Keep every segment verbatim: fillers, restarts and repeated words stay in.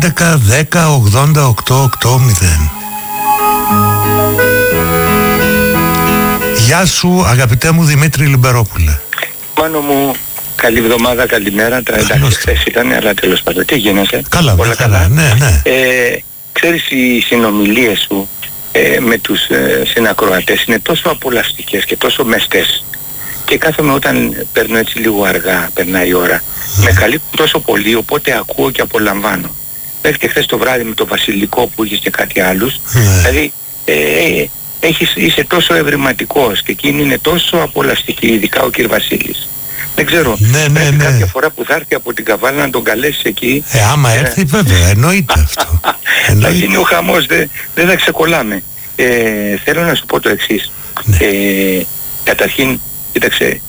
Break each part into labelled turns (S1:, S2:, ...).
S1: έντεκα δέκα ογδόντα οκτώ ογδόντα. Γεια σου αγαπητέ μου Δημήτρη Λιμπερόπουλε.
S2: Μάνο μου, καλή εβδομάδα, καλημέρα. Τα εντάξει χθες ήταν, αλλά τέλος πάντων. Τι γίνεσαι?
S1: Καλά, όλα καλά, καλά. Ναι, ναι.
S2: Ε, ξέρεις, οι συνομιλίες σου ε, με τους ε, συνακροατές είναι τόσο απολαυστικές και τόσο μεστές. Και κάθομαι όταν παίρνω έτσι λίγο αργά, περνάει η ώρα, mm. με καλύπτουν τόσο πολύ, οπότε ακούω και απολαμβάνω. Μέχρι και χθες το βράδυ με το Βασιλικό που είχες και κάτι άλλους, mm. δηλαδή ε, ε, έχεις, είσαι τόσο ευρηματικός και εκείνη είναι τόσο απολαυστική, ειδικά ο κ. Βασίλης. Δεν ξέρω,
S1: ναι, ναι, ναι.
S2: κάποια φορά που θα έρθει από την Καβάλα να τον καλέσεις εκεί.
S1: Ε, άμα έρθει βέβαια, εννοείται αυτό.
S2: Θα γίνει ο χαμός, δεν δε θα ξεκολλάμε. Ε, θέλω να σου πω το εξής. Ναι. Ε, καταρχήν, κοίταξε,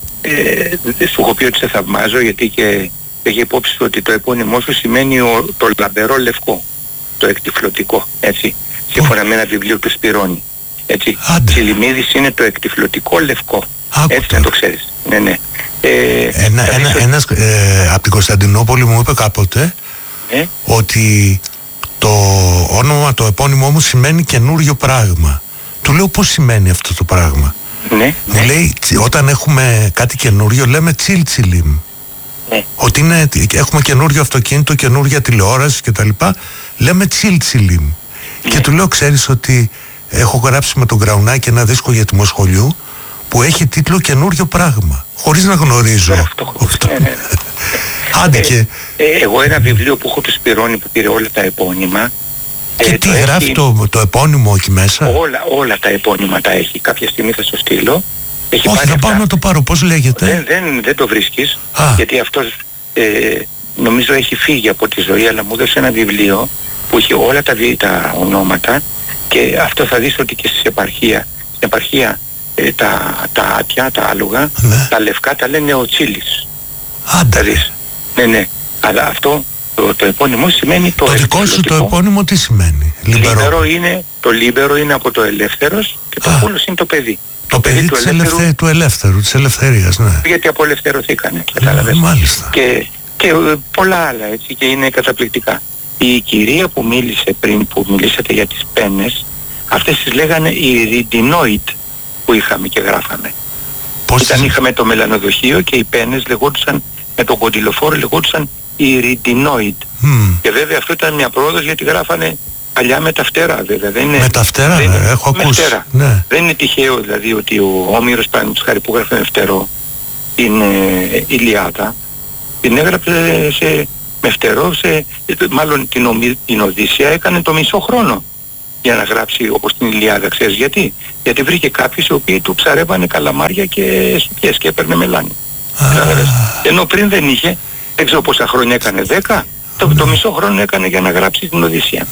S2: ε, σου έχω πει ότι σε θαυμάζω, γιατί και έχει υπόψη ότι το επώνυμό σου σημαίνει ο, το λαμπερό λευκό, το εκτυφλωτικό, έτσι, σύμφωνα με ένα βιβλίο του Σπυρώνη. Έτσι, Τσιλιμίδης είναι το εκτυφλωτικό λευκό. Άκου έτσι τώρα. Να το ξέρεις. Ναι, ναι. Ε,
S1: ένα, ένα, ότι... Ένας ε, από την Κωνσταντινούπολη μου είπε κάποτε ε? ότι το όνομα, το επώνυμό μου σημαίνει καινούριο πράγμα. Του λέω πώς σημαίνει αυτό το πράγμα.
S2: Ναι,
S1: μου
S2: ναι.
S1: λέει όταν έχουμε κάτι καινούριο λέμε τσιλτσιλιμ. Ναι. Ότι είναι, έχουμε καινούριο αυτοκίνητο, καινούρια τηλεόραση κτλ. Λέμε τσιλτσιλιμ. Ναι. Και του λέω ξέρεις ότι έχω γράψει με τον Γκραουνάκη ένα δίσκο για τιμοσχολιού που έχει τίτλο καινούριο πράγμα. Χωρίς να γνωρίζω
S2: αυτό. αυτό. Ναι, ναι.
S1: Άντε και...
S2: Ε, ε, εγώ ένα βιβλίο που έχω του Σπυρώνη που πήρε όλα τα επώνυμα.
S1: Και ε, τι το γράφει έχει... το, το επώνυμο εκεί μέσα?
S2: Όλα, όλα τα επώνυμα τα έχει. Κάποια στιγμή θα στο στείλω.
S1: Έχει όχι, θα πάω να το πάρω. Πώς λέγεται?
S2: Δεν, δεν, δεν το βρίσκεις. Α. Γιατί αυτός ε, νομίζω έχει φύγει από τη ζωή, αλλά μου έδωσε ένα βιβλίο που έχει όλα τα, τα ονόματα, και αυτό θα δεις ότι και στην επαρχία, στην επαρχία ε, τα, τα άτια, τα άλογα, ναι. τα λευκά τα λένε ο Τσίλης.
S1: Άντε.
S2: Θα δεις. Ναι, ναι. Αλλά αυτό το, το επώνυμο σημαίνει το...
S1: Το δικό σου το επώνυμο τι σημαίνει?
S2: Λίμπερο είναι, το λίμπερο είναι από το ελεύθερος και το πόλος είναι το παιδί.
S1: Το, το παιδί, παιδί του, ελεύθερου, ελεύθερου, του ελεύθερου, της ελευθερίας, ναι.
S2: Γιατί απολευθερωθήκανε, κατάλαβες.
S1: Μάλιστα.
S2: Και, και πολλά άλλα, έτσι, και είναι καταπληκτικά. Η κυρία που μίλησε πριν, που μιλήσατε για τις πένες, αυτές τις λέγανε οι ριντινόιτ που είχαμε και γράφαμε. Πώς Ήταν είσαι? Είχαμε το μελανοδοχείο και οι πένες λεγόντουσαν, με το κοντιλοφόρο λεγόντουσαν οι ριντινόιτ. Mm. Και βέβαια αυτό ήταν μια πρόοδος, γιατί γράφανε παλιά με τα φτερά, βέβαια. Δεν είναι,
S1: με τα φτερά,
S2: δεν είναι,
S1: έχω
S2: με
S1: ακούσει.
S2: Ναι. Δεν είναι τυχαίο δηλαδή ότι ο Όμηρος, παραδείγματος χάρη, που γράφει με φτερό την ε, Ηλιάδα, την έγραψε σε, με φτερό, σε, μάλλον την, ομι, την Οδύσσεια έκανε το μισό χρόνο για να γράψει όπως την Ηλιάδα. Ξέρεις γιατί? Γιατί βρήκε κάποιους οι οποίοι του ψαρεύανε καλαμάρια και σουπιές και έπαιρνε μελάνι. Ah. Ενώ πριν δεν είχε, δεν ξέρω πόσα χρόνια έκανε, δέκα, το, το μισό χρόνο έκανε για να γράψει την Οδύσσεια.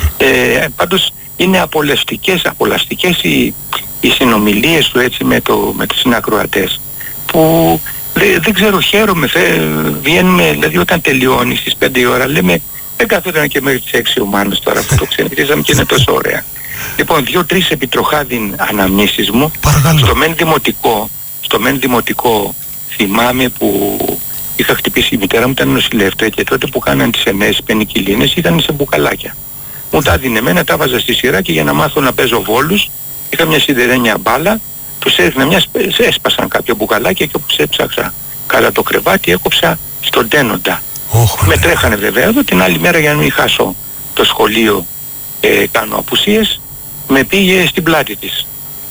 S2: Ε, πάντως είναι απολαυστικές, απολαυστικές οι, οι συνομιλίες του έτσι με, το, με τους συνακροατές, που δε, δεν ξέρω, χαίρομαι, φε, βγαίνουμε, δηλαδή όταν τελειώνει στις πέντε η ώρα λέμε δεν καθόταν και μέχρι τις έξι ο Μάνος τώρα που το ξενυχτήσαμε και είναι τόσο ωραία. Λοιπόν, δύο-τρεις επιτροχάδιν αναμνήσεις μου. Παρακαλώ. Στο μεν δημοτικό, στο μεν δημοτικό θυμάμαι που είχα χτυπήσει, η μητέρα μου ήταν νοσηλεύτρια και τότε που κάναν τις εννέες πενικυλίνες ήταν σε μπουκαλάκια. Μου τα έδινε εμένα, τα βάζα στη σειρά και για να μάθω να παίζω βόλους είχα μια σιδερένια μπάλα, τους έδεινα μια, έσπασαν κάποια μπουκαλάκια και όπως έψαξα κατά το κρεβάτι έκοψα στον τένοντα. Oh, με τρέχανε βέβαια εδώ, την άλλη μέρα για να μην χάσω το σχολείο, ε, κάνω απουσίες, με πήγε στην πλάτη της.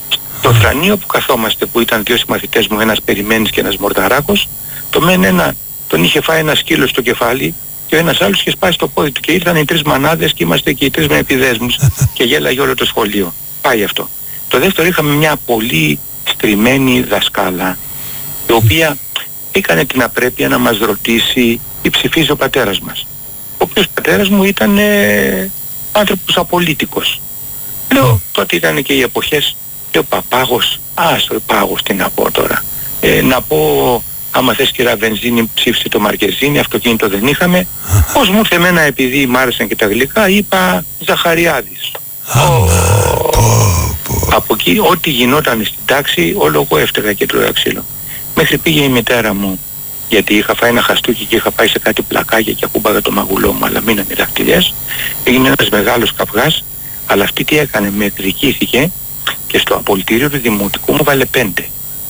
S2: Το θρανείο που καθόμαστε, που ήταν δύο συμμαθητές μου, ένας Περιμένης και ένας Μορταράκος, το μεν ένα, τον είχε φάει ένα σκύλο στο κεφάλι και ο ένας άλλος είχε σπάσει το πόδι του και ήρθαν οι τρεις μανάδες και είμαστε και οι τρεις με επιδέσμους και γέλαγε όλο το σχολείο. Πάει αυτό. Το δεύτερο, είχαμε μια πολύ στριμμένη δασκάλα, η οποία έκανε την απρέπεια να μας ρωτήσει τι ψηφίζει ο πατέρας μας. Ο οποίος πατέρας μου ήταν ε, άνθρωπος απολίτικος. Λέω, τότε ήταν και οι εποχές, λέω Παπάγος, άστο Πάγος τι να πω τώρα. Ε, να πω, άμα θες κυρά βενζίνη ψήφισε το Μαρκεζίνη, αυτοκίνητο δεν είχαμε. Πώς μου ήρθε εμένα, επειδή μ' άρεσαν και τα γλυκά, είπα Ζαχαριάδης. Oh, από εκεί ό,τι γινόταν στην τάξη, όλο εγώ έφταιγα και τρώγα ξύλο. Μέχρι πήγε η μητέρα μου γιατί είχα φάει ένα χαστούκι και είχα πάει σε κάτι πλακάκια και ακούμπαγα το μαγουλό μου, αλλά μείνανε δαχτυλιές. Έγινε ένας μεγάλος καυγάς, αλλά αυτή τι έκανε, με εκδικήθηκε και στο απολυτήριο του δημοτικού μου βάλε πέντε.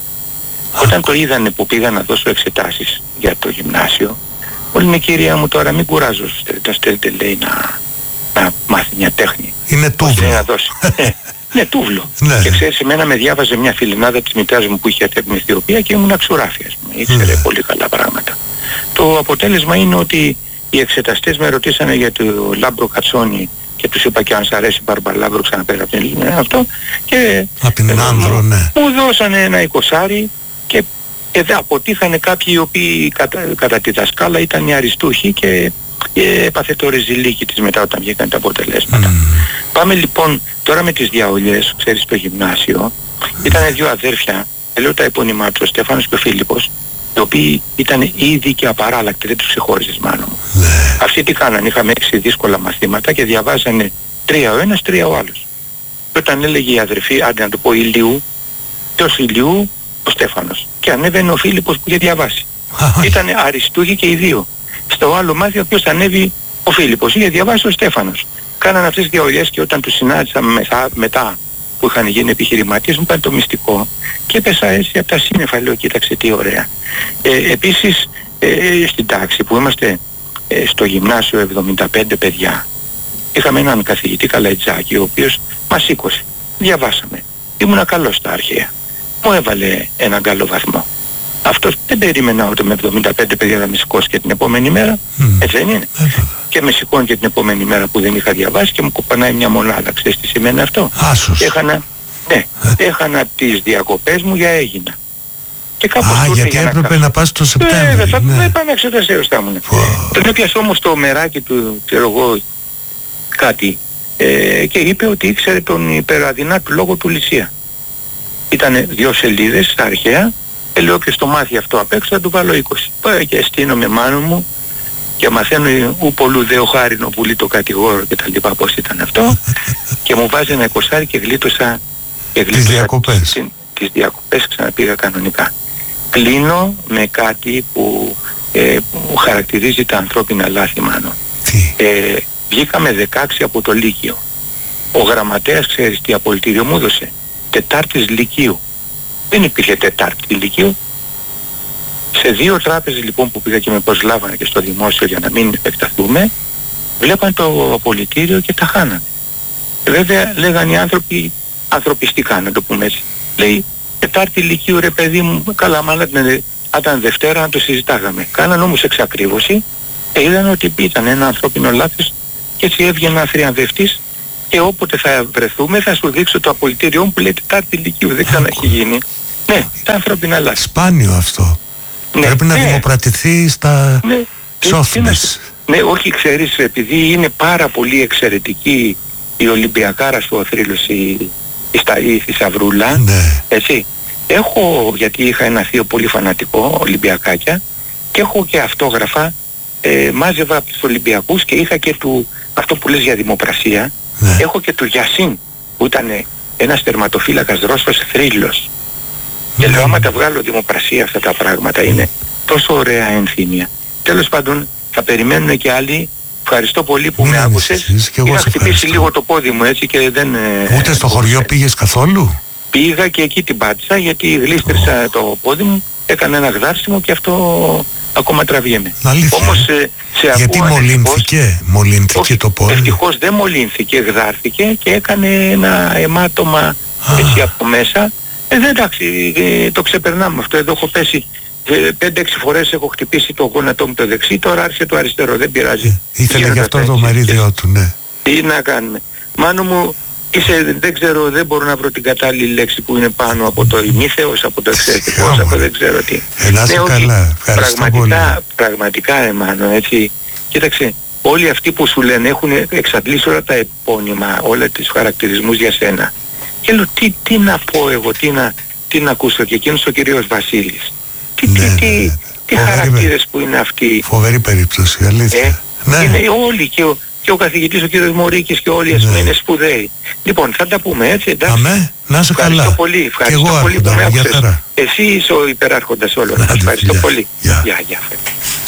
S2: Όταν το είδανε που πήγα να δώσω εξετάσεις για το γυμνάσιο, μου λένε, κυρία μου, τώρα μην κουράζω, το στέλνετε, λέει, να, να μάθει μια τέχνη.
S1: Είναι τούβλο.
S2: Να δώσει. Ναι, ναι, τούβλο.
S1: Ναι.
S2: Και ξέρεις, εμένα με διάβαζε μια φιλινάδα της μητέρας μου που είχε έρθει με Αιθιοπία και ήμουν αξουράφη, ας πούμε. Ήξερε ναι. πολύ καλά πράγματα. Το αποτέλεσμα είναι ότι οι εξεταστές με ρωτήσανε για το Λάμπρο Κατσόνη και τους είπα, και αν σ' αρέσει Μπαρμπαλάμπρο, ξαναπέρα από την Ελλήνη, αυτό. Και
S1: από την ε, Άνδρο, ναι.
S2: Μου δώσανε ένα εικοσάρι και εδώ αποτύχανε κάποιοι οι οποίοι κατά, κατά τη δασκάλα ήταν οι αριστούχοι και ε, έπαθε το ρεζιλίκι της μετά όταν βγήκαν τα αποτελέσματα. Mm. Πάμε λοιπόν τώρα με τις διαολιές, ξέρεις, στο γυμνάσιο. Mm. Ήταν δύο αδέρφια, λέω τα επώνυμά τους, ο Στέφανος και ο Φίλιππος, οι οποίοι ήταν ήδη και απαράλλακτοι, δεν τους ξεχώριζες, μάνα μου. Mm. Αυτοί τι κάνανε, είχαμε έξι δύσκολα μαθήματα και διαβάζανε τρία ο ένας, τρία ο άλλος. Και όταν έλεγε η αδερφή, άντε να το πω Ηλίου, ποιος Ηλίου, ο Στέφανος. Και ανέβαινε ο Φίλιππος που είχε διαβάσει. Ήτανε αριστούχοι και οι δύο. Στο άλλο μάθημα ποιος ανέβει, ο Φίλιππος. Είχε διαβάσει ο Στέφανος. Κάνανε αυτές τις διαολιές και όταν τους συνάντησα μετά, μετά που είχαν γίνει επιχειρηματίες, μου είπαν το μυστικό. Και έπεσα έτσι από τα σύννεφα, λέω, κοίταξε τι ωραία. Ε, επίσης, ε, στην τάξη που είμαστε ε, στο γυμνάσιο εβδομήντα πέντε παιδιά, είχαμε έναν καθηγητή Καλαϊτζάκη, ο οποίος μας σήκωσε. Διαβάσαμε. Ήμουνα καλός στα αρχαία. Μου έβαλε έναν καλό βαθμό. Αυτός δεν περίμενα ότι με εβδομήντα πέντε παιδιά θα με σηκώσει και την επόμενη μέρα. Mm. Έτσι δεν είναι. Mm. Και με σηκώνει και την επόμενη μέρα που δεν είχα διαβάσει και μου κοπανάει μια μονάδα. Ξέρεις τι σημαίνει αυτό?
S1: Άσος.
S2: Έχανα, ναι, έχανα τις διακοπές μου για έγινα. Και κάπως
S1: Α, γιατί για έπρεπε να, να πας το Σεπτέμβριο.
S2: Ναι, θα ναι. πάμε εξετασίως θα ήμουν. Τον έπιασε όμως το μεράκι του, ξέρω εγώ, κάτι ε, και είπε ότι ήξερε τον υπεραδυνά του λόγο του Λυσία. Ήτανε δύο σελίδες στα αρχαία. Και λέω, όποιος το μάθει αυτό απ' έξω θα του βάλω είκοσι. Πάω και στείνομαι μάνο μου και μαθαίνω ου πολλού δε ο χάρινο πουλί το κατηγόρο και τα λοιπά, πώς ήταν αυτό. Και μου βάζει ένα εικοσάρι και γλίτωσα, και γλίτωσα
S1: τις διακοπές.
S2: Τις, τις διακοπές, ξαναπήγα κανονικά. Κλείνω με κάτι που, ε, που χαρακτηρίζει τα ανθρώπινα λάθη, μάνο. Ε, βγήκαμε δεκαέξι από το Λύκειο. Ο γραμματέας, ξέρεις τι απολυτήριο μου έδωσε? Τετάρτης Λυκείου. Δεν υπήρχε Τετάρτη Λυκείου. Σε δύο τράπεζες λοιπόν που πήγα και με προσλάβανε και στο δημόσιο για να μην επεκταθούμε, βλέπαν το απολυτήριο και τα χάνανε. Βέβαια λέγανε οι άνθρωποι ανθρωπιστικά, να το πούμε έτσι. Λέει, Τετάρτη Λυκείου ρε παιδί μου, καλά μάλλον αν ήταν Δευτέρα να το συζητάγαμε. Κάναν όμως εξακρίβωση και είδαν ότι ήταν ένα ανθρώπινο λάθος και έτσι έβγαινε αθριανδευτής. Και όποτε θα βρεθούμε θα σου δείξω το απολυτήριό μου που λέει Τετάρτη Λυκείου. Δεν ξανά έχει γίνει. Ναι, τα ανθρώπινα λάθη.
S1: Σπάνιο αυτό. Ναι, πρέπει να ναι. δημοπρατηθεί στα ναι. σόφνες.
S2: Ναι, όχι, ξέρεις, επειδή είναι πάρα πολύ εξαιρετική η Ολυμπιακάρα στο θρύλος, η, η, η θησαυρούλα,
S1: ναι.
S2: έτσι. Έχω, γιατί είχα ένα θείο πολύ φανατικό, Ολυμπιακάκια, και έχω και αυτόγραφα, ε, μάζευα από τους Ολυμπιακούς και είχα και του, αυτό που λες για δημοπρασία, ναι. έχω και του Γιασίν, που ήταν ένας τερματοφύλακας Ρώσος θρύλος. Και λέω, άμα τα βγάλω δημοπρασία αυτά τα πράγματα, είναι τόσο ωραία ενθύμια. Τέλος πάντων, θα περιμένουν και άλλοι. Ευχαριστώ πολύ που
S1: ναι,
S2: με άκουσες. Είχα χτυπήσει λίγο το πόδι μου έτσι και δεν...
S1: Ούτε στο χωριό πήγες καθόλου?
S2: Πήγα και εκεί την πάτησα γιατί γλίστρισα oh. το πόδι μου, έκανα ένα γδάρσιμο και αυτό ακόμα τραβιέμαι.
S1: Αλήθεια.
S2: Όμως, σε, σε
S1: γιατί
S2: ακούω,
S1: μολύνθηκε,
S2: ευτυχώς,
S1: μολύνθηκε
S2: όχι,
S1: το πόδι?
S2: Ευτυχώς δεν μολύνθηκε, γδάρθηκε και έκανε ένα αιμάτωμα ah. έτσι από μέσα. Ε, δεν, εντάξει, ε, το ξεπερνάμε αυτό. Εδώ έχω πέσει πέντε έξι φορές, έχω χτυπήσει το γόνατό μου το δεξί, τώρα άρχισε το αριστερό, δεν πειράζει.
S1: Ε, ήθελε γι' αυτό το μερίδιό του, ναι.
S2: Τι να κάνουμε. Μάνο μου, είσαι, δεν ξέρω, δεν μπορώ να βρω την κατάλληλη λέξη που είναι πάνω από το ημίθεος, από το εξαιρετικός, από δεν ξέρω τι.
S1: Ελά, ναι, καλά,
S2: πραγματικά, πολύ. Πραγματικά, εμάνο, έτσι. Κοίταξε, όλοι αυτοί που σου λένε έχουν εξαντλήσει όλα τα επώνυμα, όλα τους χαρακτηρισμούς για σένα. Και λέω, τι, τι να πω εγώ, τι να, τι να ακούσω, και εκείνος ο κυρίος Βασίλης. Τι, ναι, τι, ναι, τι, ναι. τι χαρακτήρες που είναι αυτοί.
S1: Φοβερή περίπτωση, αλήθεια.
S2: Ε,
S1: ναι.
S2: Είναι όλοι και ο, και και ο καθηγητής ο κύριος Μωρίκης και όλοι, ας πούμε, είναι σπουδαίοι. Λοιπόν, θα τα πούμε, έτσι, εντάξει.
S1: Αμέ, να είσαι καλά.
S2: Ευχαριστώ πολύ, ευχαριστώ
S1: εγώ
S2: πολύ που με
S1: άρχοντα,
S2: άκουσες. Εσύ είσαι ο υπεράρχοντας όλων. Ευχαριστώ πολύ.
S1: Γεια.
S2: Γεια, γεια.